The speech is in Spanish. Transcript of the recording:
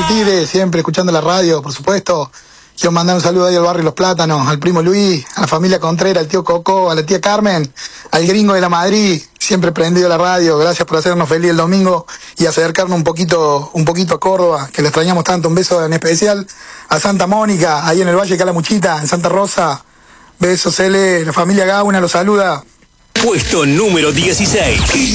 el Tigre, siempre escuchando la radio, por supuesto. Quiero mandar un saludo ahí al barrio Los Plátanos, al primo Luis, a la familia Contreras, al tío Coco, a la tía Carmen, al gringo de la Madrid, siempre prendido la radio. Gracias por hacernos feliz el domingo y acercarnos un poquito a Córdoba, que le extrañamos tanto. Un beso en especial a Santa Mónica, ahí en el Valle Calamuchita, en Santa Rosa. Besos, L, la familia Gauna los saluda. Puesto número 16.